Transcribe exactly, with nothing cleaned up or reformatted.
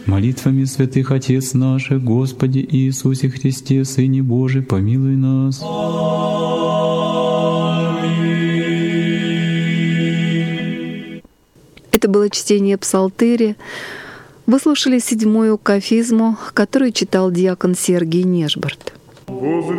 Молитвами святых Отец наших, Господи Иисусе Христе, Сыне Божий, помилуй нас. Это было чтение Псалтыря. Вы слушали седьмую кафизму, которую читал диакон Сергий Нежборт.